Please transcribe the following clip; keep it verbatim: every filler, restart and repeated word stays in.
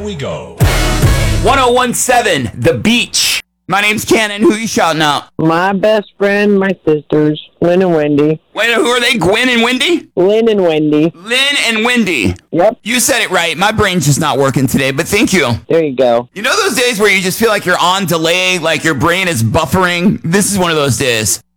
We go. ten seventeen, The Beach. My name's Cannon. Who you shouting out? My best friend, my sisters, Lynn and Wendy. Wait, who are they? Gwen and Wendy? Lynn and Wendy. Lynn and Wendy. Yep. You said it right. My brain's just not working today, but thank you. There you go. You know those days where you just feel like you're on delay, like your brain is buffering? This is one of those days.